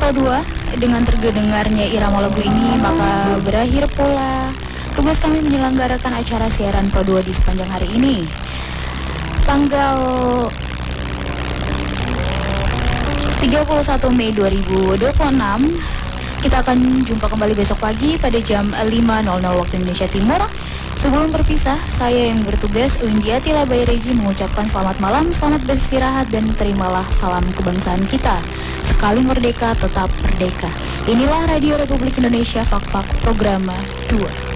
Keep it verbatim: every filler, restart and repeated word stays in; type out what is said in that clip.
Pro dua, dengan terdengarnya irama lagu ini maka berakhir pula tugas kami menyelenggarakan acara siaran Pro dua di sepanjang hari ini. Tanggal tiga puluh satu Mei dua ribu dua puluh enam, kita akan jumpa kembali besok pagi pada jam lima waktu Indonesia Timur. Sebelum berpisah, saya yang bertugas Windy Atila Bayreji mengucapkan selamat malam, selamat beristirahat, dan terimalah salam kebangsaan kita. Sekali merdeka, tetap merdeka. Inilah Radio Republik Indonesia, Fak Fak Programa dua.